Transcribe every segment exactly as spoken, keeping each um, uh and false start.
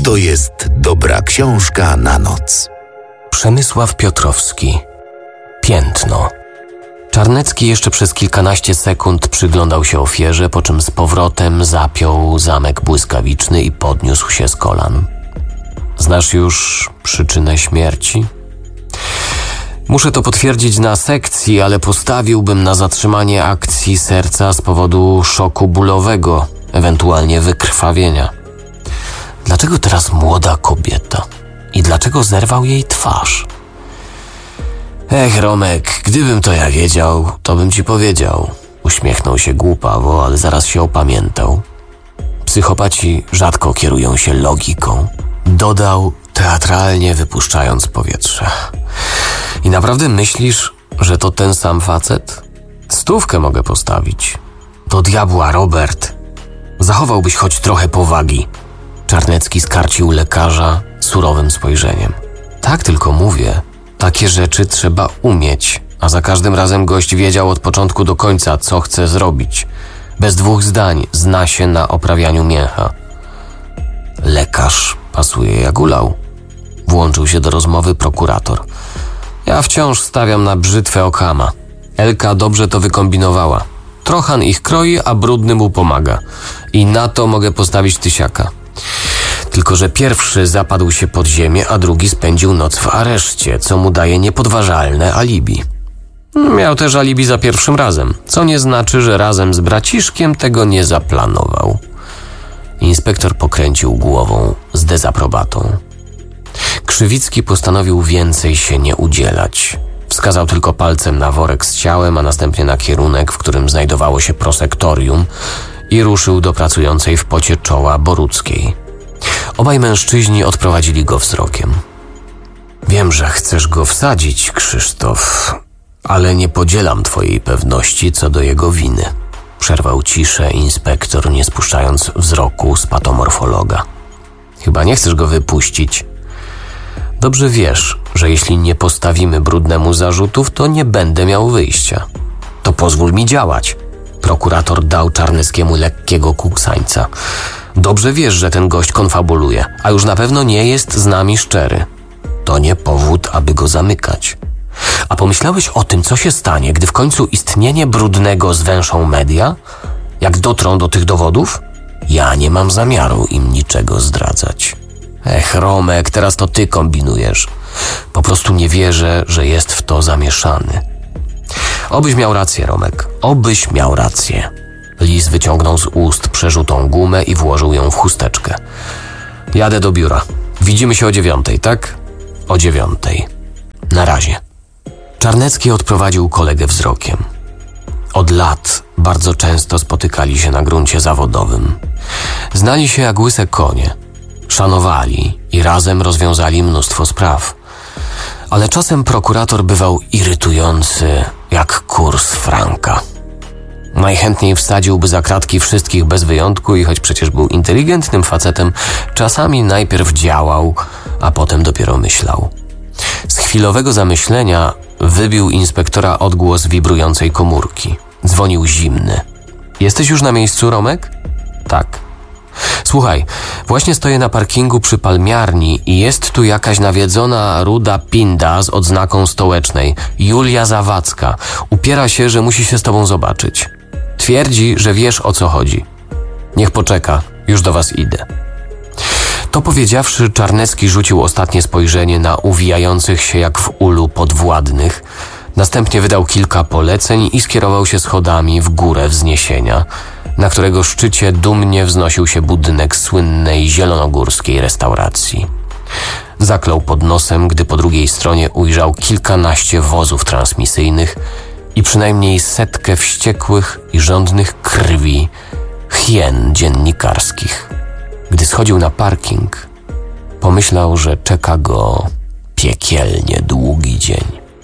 to jest dobra książka na noc. Przemysław Piotrowski. Piętno. Czarnecki jeszcze przez kilkanaście sekund przyglądał się ofierze, po czym z powrotem zapiął zamek błyskawiczny i podniósł się z kolan. Znasz już przyczynę śmierci? Muszę to potwierdzić na sekcji, ale postawiłbym na zatrzymanie akcji serca z powodu szoku bólowego, ewentualnie wykrwawienia. Dlaczego teraz młoda kobieta? I dlaczego zerwał jej twarz? Ech, Romek, gdybym to ja wiedział, to bym ci powiedział. Uśmiechnął się głupawo, ale zaraz się opamiętał. Psychopaci rzadko kierują się logiką. Dodał, teatralnie wypuszczając powietrze. I naprawdę myślisz, że to ten sam facet? Stówkę mogę postawić. Do diabła, Robert. Zachowałbyś choć trochę powagi. Czarnecki skarcił lekarza surowym spojrzeniem. Tak tylko mówię. Takie rzeczy trzeba umieć, a za każdym razem gość wiedział od początku do końca, co chce zrobić. Bez dwóch zdań zna się na oprawianiu mięcha. Lekarz pasuje jak ulał. Włączył się do rozmowy prokurator. Ja wciąż stawiam na brzytwę Okhama. Elka dobrze to wykombinowała. Trochan ich kroi, a brudny mu pomaga. I na to mogę postawić tysiaka. Tylko że pierwszy zapadł się pod ziemię, a drugi spędził noc w areszcie, co mu daje niepodważalne alibi. Miał też alibi za pierwszym razem, co nie znaczy, że razem z braciszkiem tego nie zaplanował. Inspektor pokręcił głową z dezaprobatą. Krzywicki postanowił więcej się nie udzielać. Wskazał tylko palcem na worek z ciałem, a następnie na kierunek, w którym znajdowało się prosektorium i ruszył do pracującej w pocie czoła Boruckiej. Obaj mężczyźni odprowadzili go wzrokiem. Wiem, że chcesz go wsadzić, Krzysztof, ale nie podzielam twojej pewności co do jego winy. Przerwał ciszę inspektor, nie spuszczając wzroku z patomorfologa. Chyba nie chcesz go wypuścić? Dobrze wiesz, że jeśli nie postawimy brudnemu zarzutów, to nie będę miał wyjścia. To pozwól mi działać. Prokurator dał Czarneckiemu lekkiego kuksańca. Dobrze wiesz, że ten gość konfabuluje, a już na pewno nie jest z nami szczery. To nie powód, aby go zamykać. A pomyślałeś o tym, co się stanie, gdy w końcu istnienie brudnego zwęszą media? Jak dotrą do tych dowodów? Ja nie mam zamiaru im niczego zdradzać. Ech, Romek, teraz to ty kombinujesz. Po prostu nie wierzę, że jest w to zamieszany. Obyś miał rację, Romek. Obyś miał rację. Lis wyciągnął z ust przerzutą gumę i włożył ją w chusteczkę. Jadę do biura. Widzimy się o dziewiątej, tak? O dziewiątej. Na razie. Czarnecki odprowadził kolegę wzrokiem. Od lat bardzo często spotykali się na gruncie zawodowym. Znali się jak łyse konie. Szanowali i razem rozwiązali mnóstwo spraw. Ale czasem prokurator bywał irytujący jak kurs franka. Najchętniej wsadziłby za kratki wszystkich bez wyjątku i choć przecież był inteligentnym facetem, czasami najpierw działał, a potem dopiero myślał. Z chwilowego zamyślenia wybił inspektora odgłos wibrującej komórki. Dzwonił zimny. Jesteś już na miejscu, Romek? Tak. Słuchaj, właśnie stoję na parkingu przy palmiarni i jest tu jakaś nawiedzona ruda pinda z odznaką stołecznej, Julia Zawadzka. Upiera się, że musi się z tobą zobaczyć. Twierdzi, że wiesz, o co chodzi. Niech poczeka, już do was idę. To powiedziawszy, Czarnecki rzucił ostatnie spojrzenie na uwijających się jak w ulu podwładnych, następnie wydał kilka poleceń i skierował się schodami w górę wzniesienia, na którego szczycie dumnie wznosił się budynek słynnej zielonogórskiej restauracji. Zaklął pod nosem, gdy po drugiej stronie ujrzał kilkanaście wozów transmisyjnych i przynajmniej setkę wściekłych i żądnych krwi hien dziennikarskich. Gdy schodził na parking, pomyślał, że czeka go piekielnie długi dzień.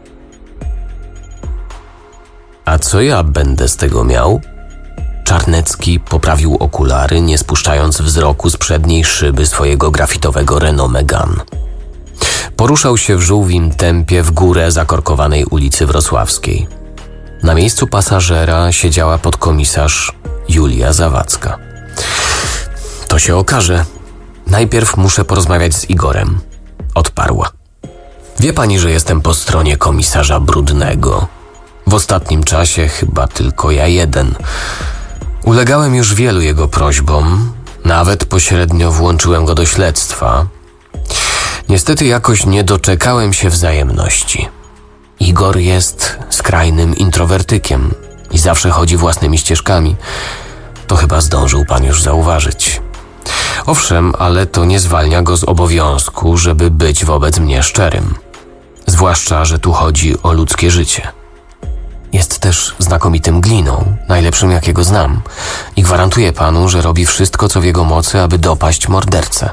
A co ja będę z tego miał? Czarnecki poprawił okulary, nie spuszczając wzroku z przedniej szyby swojego grafitowego Renault Megane. Poruszał się w żółwim tempie w górę zakorkowanej ulicy Wrocławskiej. Na miejscu pasażera siedziała podkomisarz Julia Zawadzka. To się okaże. Najpierw muszę porozmawiać z Igorem, odparła. Wie pani, że jestem po stronie komisarza Brudnego. W ostatnim czasie chyba tylko ja jeden. Ulegałem już wielu jego prośbom, nawet pośrednio włączyłem go do śledztwa. Niestety jakoś nie doczekałem się wzajemności. Igor jest skrajnym introwertykiem i zawsze chodzi własnymi ścieżkami. To chyba zdążył pan już zauważyć. Owszem, ale to nie zwalnia go z obowiązku, żeby być wobec mnie szczerym. Zwłaszcza, że tu chodzi o ludzkie życie. Jest też znakomitym gliną, najlepszym jakiego znam i gwarantuję panu, że robi wszystko, co w jego mocy, aby dopaść mordercę.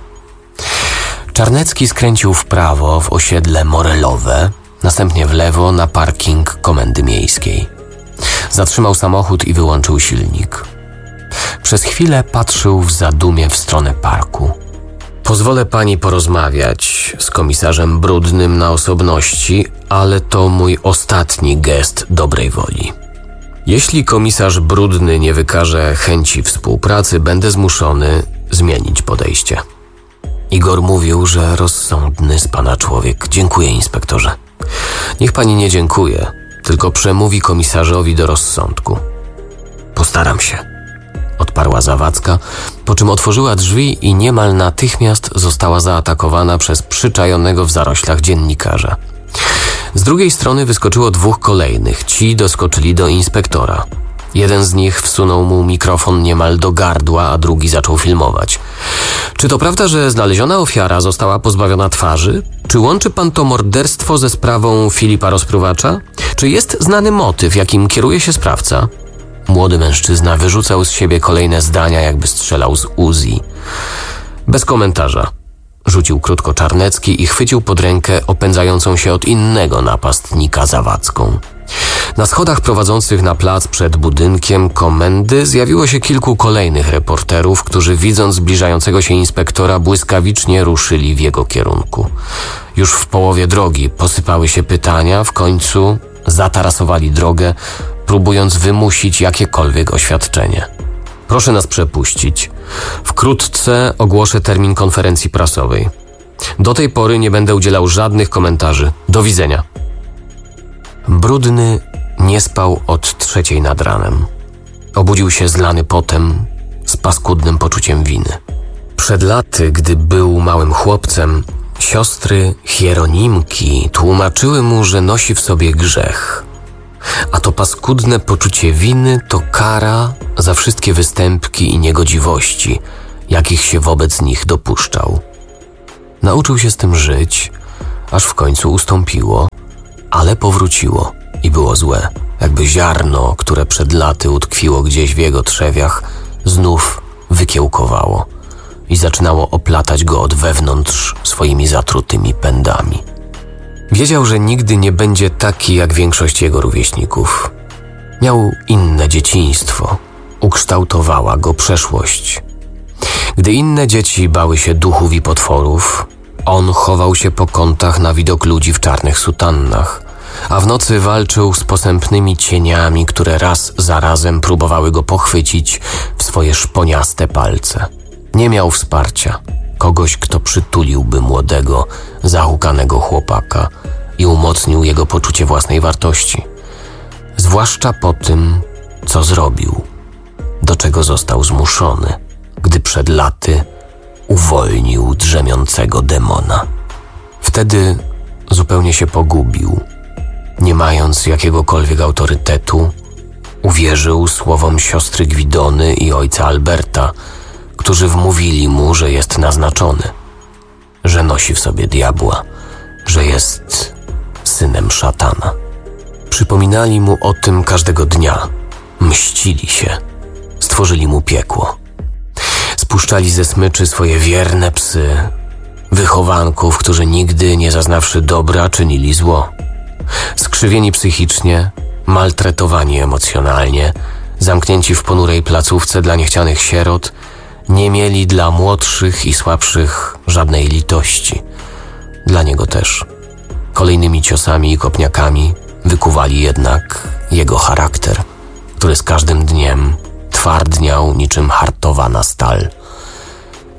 Czarnecki skręcił w prawo w osiedle Morelowe, następnie w lewo na parking Komendy Miejskiej. Zatrzymał samochód i wyłączył silnik. Przez chwilę patrzył w zadumie w stronę parku. Pozwolę pani porozmawiać z komisarzem Brudnym na osobności, ale to mój ostatni gest dobrej woli. Jeśli komisarz Brudny nie wykaże chęci współpracy, będę zmuszony zmienić podejście. Igor mówił, że rozsądny z pana człowiek. Dziękuję, inspektorze. Niech pani nie dziękuje, tylko przemówi komisarzowi do rozsądku. Postaram się, odparła Zawadzka, po czym otworzyła drzwi i niemal natychmiast została zaatakowana przez przyczajonego w zaroślach dziennikarza. Z drugiej strony wyskoczyło dwóch kolejnych. Ci doskoczyli do inspektora. Jeden z nich wsunął mu mikrofon niemal do gardła, a drugi zaczął filmować. Czy to prawda, że znaleziona ofiara została pozbawiona twarzy? Czy łączy pan to morderstwo ze sprawą Filipa Rozpruwacza? Czy jest znany motyw, jakim kieruje się sprawca? Młody mężczyzna wyrzucał z siebie kolejne zdania, jakby strzelał z Uzi. Bez komentarza. Rzucił krótko Czarnecki i chwycił pod rękę opędzającą się od innego napastnika Zawadzką. Na schodach prowadzących na plac przed budynkiem komendy zjawiło się kilku kolejnych reporterów, którzy widząc zbliżającego się inspektora błyskawicznie ruszyli w jego kierunku. Już w połowie drogi posypały się pytania, w końcu zatarasowali drogę, próbując wymusić jakiekolwiek oświadczenie. Proszę nas przepuścić. Wkrótce ogłoszę termin konferencji prasowej. Do tej pory nie będę udzielał żadnych komentarzy. Do widzenia. Brudny nie spał od trzeciej nad ranem. Obudził się zlany potem, z paskudnym poczuciem winy. Przed laty, gdy był małym chłopcem, siostry Hieronimki tłumaczyły mu, że nosi w sobie grzech. A to paskudne poczucie winy to kara za wszystkie występki i niegodziwości, jakich się wobec nich dopuszczał. Nauczył się z tym żyć, aż w końcu ustąpiło, ale powróciło i było złe, jakby ziarno, które przed laty utkwiło gdzieś w jego trzewiach, znów wykiełkowało i zaczynało oplatać go od wewnątrz swoimi zatrutymi pędami. Wiedział, że nigdy nie będzie taki jak większość jego rówieśników. Miał inne dzieciństwo. Ukształtowała go przeszłość. Gdy inne dzieci bały się duchów i potworów, on chował się po kątach na widok ludzi w czarnych sutannach, a w nocy walczył z posępnymi cieniami, które raz za razem próbowały go pochwycić w swoje szponiaste palce. Nie miał wsparcia. Kogoś, kto przytuliłby młodego, zahukanego chłopaka i umocnił jego poczucie własnej wartości. Zwłaszcza po tym, co zrobił, do czego został zmuszony, gdy przed laty uwolnił drzemiącego demona. Wtedy zupełnie się pogubił. Nie mając jakiegokolwiek autorytetu, uwierzył słowom siostry Gwidony i ojca Alberta, którzy wmówili mu, że jest naznaczony, że nosi w sobie diabła, że jest synem szatana. Przypominali mu o tym każdego dnia, mścili się, stworzyli mu piekło. Spuszczali ze smyczy swoje wierne psy, wychowanków, którzy nigdy nie zaznawszy dobra czynili zło. Skrzywieni psychicznie, maltretowani emocjonalnie, zamknięci w ponurej placówce dla niechcianych sierot, nie mieli dla młodszych i słabszych żadnej litości. Dla niego też. Kolejnymi ciosami i kopniakami wykuwali jednak jego charakter, który z każdym dniem twardniał niczym hartowana stal.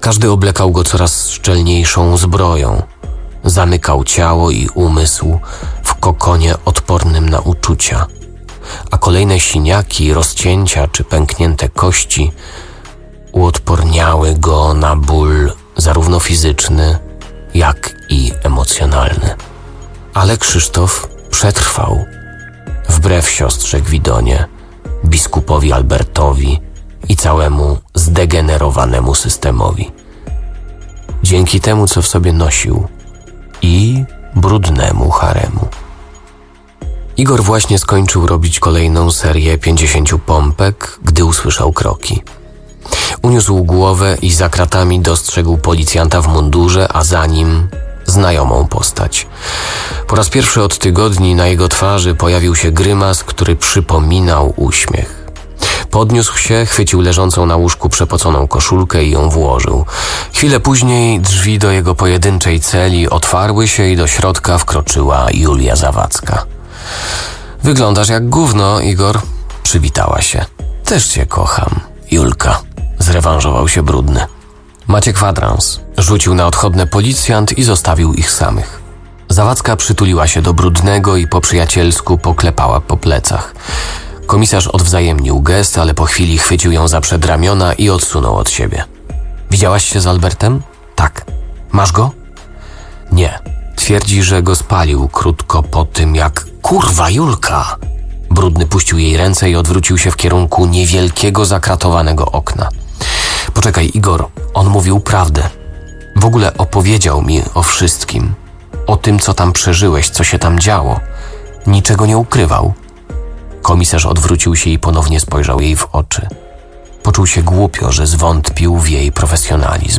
Każdy oblekał go coraz szczelniejszą zbroją. Zamykał ciało i umysł w kokonie odpornym na uczucia, a kolejne siniaki, rozcięcia czy pęknięte kości uodporniały go na ból zarówno fizyczny, jak i emocjonalny. Ale Krzysztof przetrwał, wbrew siostrze Gwidonie, biskupowi Albertowi i całemu zdegenerowanemu systemowi. Dzięki temu, co w sobie nosił i brudnemu haremu. Igor właśnie skończył robić kolejną serię pięćdziesięciu pompek, gdy usłyszał kroki. Uniósł głowę i za kratami dostrzegł policjanta w mundurze, a za nim znajomą postać. Po raz pierwszy od tygodni na jego twarzy pojawił się grymas, który przypominał uśmiech. Podniósł się, chwycił leżącą na łóżku przepoconą koszulkę i ją włożył. Chwilę później drzwi do jego pojedynczej celi otwarły się i do środka wkroczyła Julia Zawadzka. Wyglądasz jak gówno, Igor, przywitała się. Też cię kocham, Julka, zrewanżował się brudny. Macie kwadrans, rzucił na odchodne policjant i zostawił ich samych. Zawadzka przytuliła się do brudnego i po przyjacielsku poklepała po plecach. Komisarz odwzajemnił gest, ale po chwili chwycił ją za przedramiona i odsunął od siebie. Widziałaś się z Albertem? Tak. Masz go? Nie. Twierdzi, że go spalił krótko po tym, jak... Kurwa, Julka! Brudny puścił jej ręce i odwrócił się w kierunku niewielkiego, zakratowanego okna. Poczekaj, Igor, on mówił prawdę. W ogóle opowiedział mi o wszystkim. O tym, co tam przeżyłeś, co się tam działo. Niczego nie ukrywał. Komisarz odwrócił się i ponownie spojrzał jej w oczy. Poczuł się głupio, że zwątpił w jej profesjonalizm.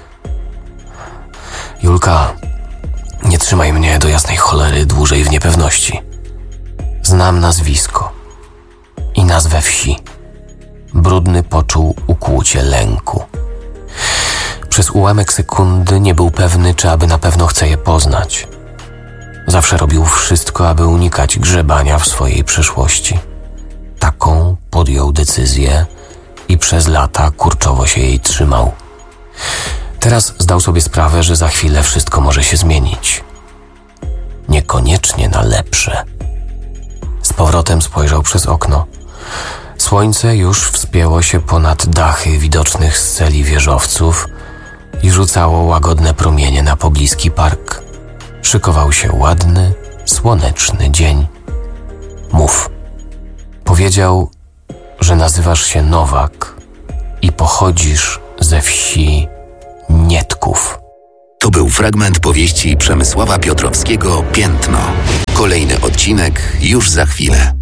Julka, nie trzymaj mnie do jasnej cholery dłużej w niepewności. Znam nazwisko i nazwę wsi. Brudny poczuł ukłucie lęku. Przez ułamek sekundy nie był pewny, czy aby na pewno chce je poznać. Zawsze robił wszystko, aby unikać grzebania w swojej przeszłości. Taką podjął decyzję i przez lata kurczowo się jej trzymał. Teraz zdał sobie sprawę, że za chwilę wszystko może się zmienić. Niekoniecznie na lepsze. Z powrotem spojrzał przez okno. Słońce już wspięło się ponad dachy widocznych z celi wieżowców i rzucało łagodne promienie na pobliski park. Szykował się ładny, słoneczny dzień. Mów. Powiedział, że nazywasz się Nowak i pochodzisz ze wsi Nietków. To był fragment powieści Przemysława Piotrowskiego Piętno. Kolejny odcinek już za chwilę.